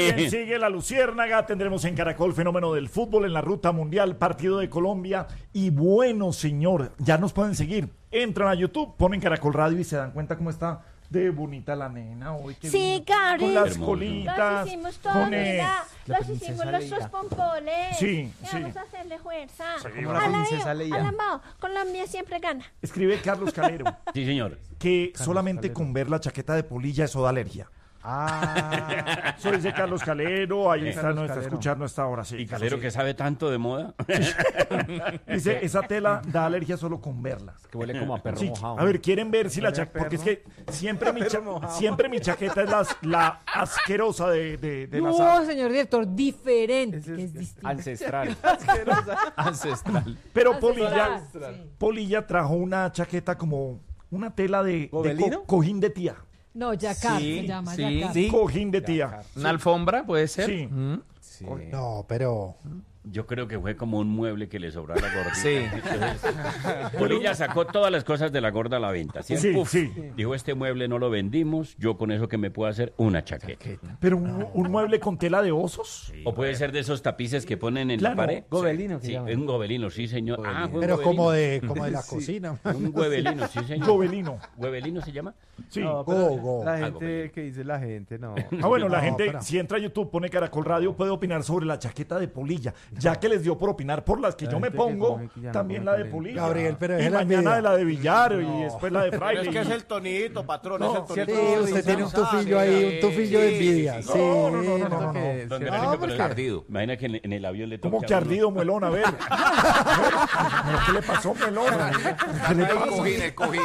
También sigue la Luciérnaga. Tendremos en Caracol Fenómeno del Fútbol en la Ruta Mundial, Partido de Colombia. Y bueno, señor, ya nos pueden seguir. Entran a YouTube, ponen Caracol Radio y se dan cuenta cómo está de bonita la nena hoy. Sí, Gabriel. Con las Hermoso. colitas. Los hicimos todos, con mira. La Los hicimos princesa nuestros Leia. pompones. Sí, Y sí. vamos a hacerle fuerza. Como la princesa Leia. Alambao, Colombia siempre gana. Escribe Carlos Calero Sí, señor. que solamente con ver la chaqueta de polilla eso da alergia. Ah, Eso dice Carlos Calero, ahí está, Carlos no está Calero. escuchando esta hora, sí. Y Calero, que sabe tanto de moda. Dice, esa tela da alergia solo con verla. que huele como a perro Sí, mojado. a ver, quieren ver si la Huele a chaqueta, porque es perro. que siempre Perro mojado. siempre mi chaqueta es la asquerosa de la No, sala. señor director, diferente, Ese que es es distinto. ancestral. Ancestral. Pero Ancestral, sí. Polilla trajo una chaqueta como una tela de ¿Gobelino? cojín de tía. No, Yacar Sí, se llama, sí. Yacar. Sí. Cojín de tía. ¿Una alfombra puede ser? Sí. Sí. No, pero Yo creo que fue como un mueble que le sobró a la gordita. Sí. Entonces, Polilla sacó todas las cosas de la gorda a la venta. ¿Sí? Sí, Uf. sí. Dijo, este mueble no lo vendimos, yo con eso que me puedo hacer una chaqueta. Pero un mueble con tela de osos. O puede ser de esos tapices que ponen en Claro. la pared. Gobelino, que Sí, llaman. es un gobelino, sí, señor. Ah, fue un pero gobelino. como de la cocina. Un huevelino, sí, señor. Gobelino. ¿Huevelino se llama? Sí. No, pero Go. La Ah, gente Gobelino. que dice la gente, no. Ah, bueno, la No, gente, pero- si entra a YouTube, pone Caracol Radio, puede opinar sobre la chaqueta de Polilla. Ya que les dio por opinar por las que La yo me gente que pongo, coge que ya no también come la de talento. Polilla. Gabriel, pero y deje la mañana envidia. de la de Villar y después la de Pero Fraile. es que es y- el tonito, patrón, No, es el tonito. Sí, usted tiene un tufillo ahí, un tufillo de envidia. Sí, no. Que- Don sí, Verónico, no, pero porque- es ardido. Imagina que en el avión le toca. ¿Cómo que ardido, Muelón? A ver. ¿Qué le pasó, Muelón? ¿Qué le pasó? El cojín.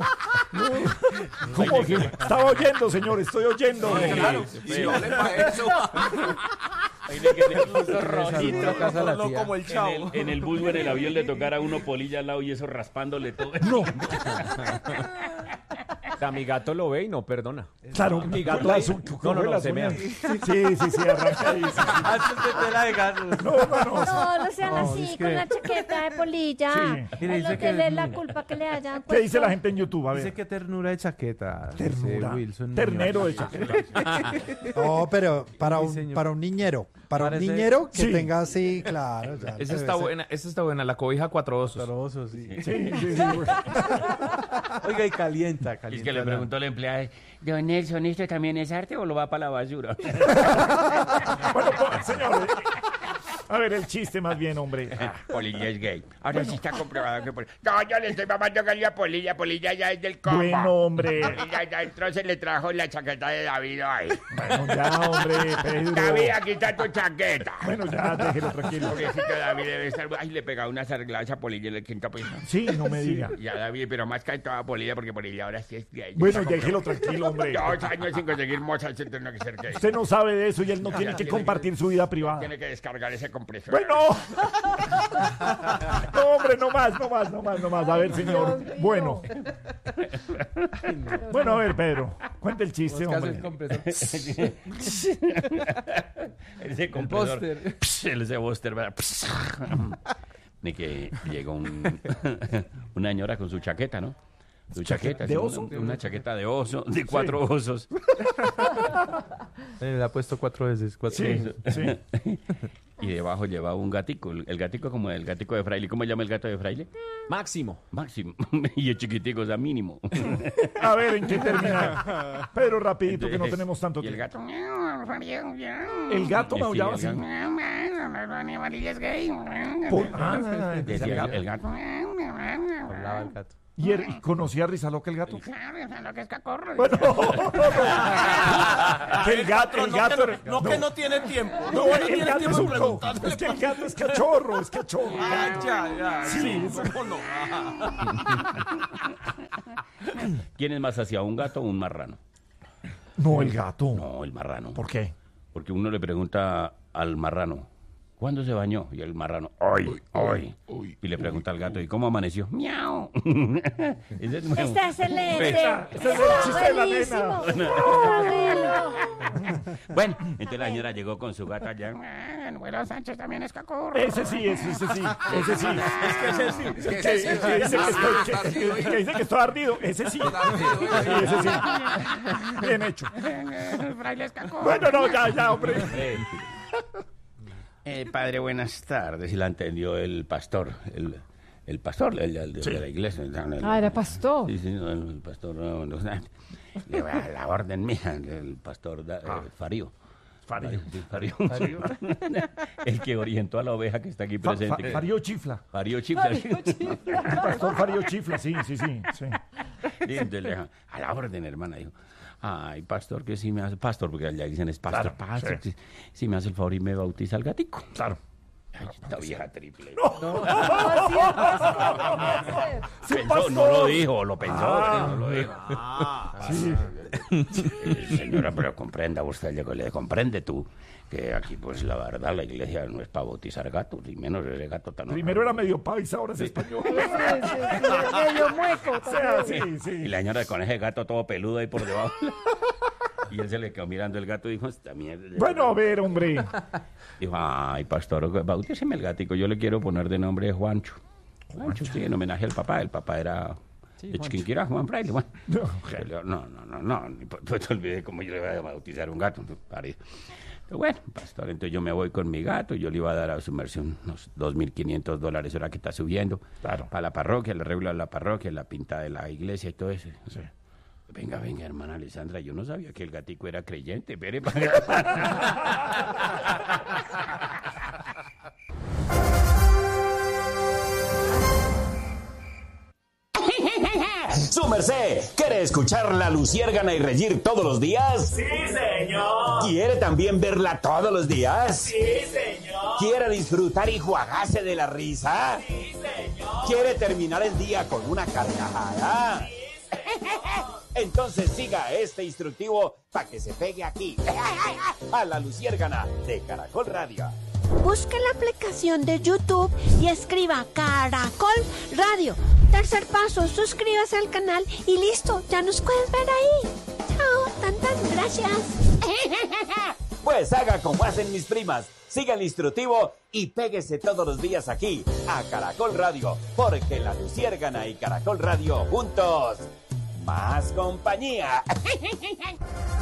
¿Cómo que? Estaba oyendo, señor, estoy oyendo. Claro, y no le pa' eso. Rojito, casa de la No tía. como el chavo. En el bus o en el avión le tocara a uno Polilla al lado y eso raspándole todo. No, O sea, mi gato lo ve y no perdona. claro. Mi gato la ahí- su- No, las se mea. uñas. Sí, arranca ahí. sí. Antes de tela de gato. No, hermano. No, no sean No, así es que- con la chaqueta de polilla. Sí. Y le dice No que- le la culpa que le hayan ¿Qué dice puesto. la gente en YouTube? A Dice ver. que ternura de chaqueta. dice Ternura. Wilson Ternero de Muñoz. chaqueta. No, pero para Sí, un, señor. para un niñero. Para un Parece- niñero que Sí. tenga así, claro. ya, Esa debe está ser. buena, esa está buena, la cobija cuatro osos. Caroso, sí. Sí. Oiga, y calienta, Es calienta. que le preguntó al empleado, don Nelson, ¿esto también es arte o lo va para la basura? Bueno, señor. A ver, el chiste más bien, hombre. Polilla es gay. Ahora sí está comprobado que No, yo le estoy mamando gallo a Polilla. Polilla ya es del combo. Bueno, hombre. Polilla ya entró, se le trajo la chaqueta de David ahí. Bueno, ya, hombre, Pedro. David, aquí está tu chaqueta. Bueno, ya, déjelo tranquilo. Pobrecito David debe estar... Ay, le pegaba unas arregladas a Polilla en el quinto piso. Sí, no me diga. Y a David, pero más que a Polilla, porque Polilla ahora sí es gay. Bueno, déjelo tranquilo, hombre. 2 años sin conseguir mozas, entonces no hay que ser gay. Usted no sabe de eso y él no tiene que tiene compartir su vida privada. Tiene que descargar ese compresor. Bueno. No, hombre, no más. A ver, señor. Dios mío. Bueno. Bueno, a ver, Pedro. Cuente el chiste, Buscas el hombre. compresor. Ese compresor. póster. Ese póster, ¿verdad? Ni que llegó una señora con su chaqueta, ¿no? Su chaqueta. ¿De sí, oso? Una chaqueta de oso, de 4 osos. Le ha puesto 4 veces. Sí, sí. Y debajo llevaba un gatico. El gatico como el gatico de Fraile. ¿Cómo se llama el gato de Fraile? Máximo. Máximo. Y el chiquitico, o sea, mínimo. A ver, ¿en qué termina? Pedro, rapidito, que no tenemos tanto Y el tiempo. gato. El gato Sí, maullaba así. el gato. Decía Decía el gato. Hablaba el gato. ¿Y conocía a Rizaloca el gato? Lo que es cacorro. Bueno, que el gato No, que no tiene tiempo. No, No, el tiene gato es tiempo un preguntándole. es que el gato es cachorro, es cachorro. Ah, ya. Sí, ¿Cómo no? ¿Quién es más hacia un gato o un marrano? No, el gato. No, el marrano. ¿Por qué? Porque uno le pregunta al marrano, ¿cuándo se bañó? Y el marrano, hoy. Y le pregunta al gato, ¿y cómo amaneció? ¡Miau! Ese es nuevo. Está excelente. Ese es el chiste de la nena. Bueno, entonces la señora llegó con su gato allá. Abuelo Sánchez también es cacurro. Ese sí. Es que ese sí. Que dice que estoy ardido. Ese sí. Sí, ese sí. Bien hecho. El fraile es cacurro. Bueno, no, ya, hombre. Padre, buenas tardes. Y la entendió el pastor. El pastor de la iglesia. Ah, era pastor. Sí, no, el pastor. No, le voy a la orden mía, el pastor Farío. Farío. Sí, Farío. El que orientó a la oveja que está aquí presente. Farío chifla. Farío Chifla. El pastor Farío chifla, sí. Y entonces le dijo, a la orden, hermana. Dijo, ay, pastor, que si me hace... Pastor, porque allá dicen es pastor. Claro, pastor, sí. si me hace el favor y me bautiza al gatico. Claro. Ay, esta vieja triple. pastor. No lo dijo, lo pensó, pero no lo dijo. Sí. Señora, pero comprenda usted, le comprende tú, que aquí, pues, la verdad, la iglesia no es para bautizar gatos, y menos ese gato tan... Primero era medio paisa, ahora es español. Medio mueco. O sea, sí. Y la señora con ese gato todo peludo ahí por debajo. Y él se le quedó mirando el gato y dijo, esta mierda. Bueno, a ver, hombre. Dijo, ay, pastor, bautíceme el gatico, yo le quiero poner de nombre Juancho. Juancho, sí, en homenaje al papá. El papá era de Chiquinquirá, Juan Fraile. Bueno, no, pues te olvidé cómo yo le iba a bautizar un gato. Pero bueno, pastor, entonces yo me voy con mi gato, yo le iba a dar a su merced unos $2,500, ahora que está subiendo. Claro. Para la parroquia, el arreglo de la parroquia, la pinta de la iglesia y todo eso. Sí. Venga, hermana Alessandra, yo no sabía que el gatico era creyente. Pere, Su merced, ¿quiere escuchar La Luciérgana y reír todos los días? ¡Sí, señor! ¿Quiere también verla todos los días? ¡Sí, señor! ¿Quiere disfrutar y jugarse de la risa? ¡Sí, señor! ¿Quiere terminar el día con una carcajada? ¡Sí, señor! Entonces siga este instructivo para que se pegue aquí, a La Luciérgana de Caracol Radio. Busque la aplicación de YouTube y escriba Caracol Radio. Tercer paso, suscríbase al canal y listo, ya nos puedes ver ahí. Chao, gracias. Pues haga como hacen mis primas, siga el instructivo y péguese todos los días aquí, a Caracol Radio, porque La Luciérgana y Caracol Radio juntos, más compañía.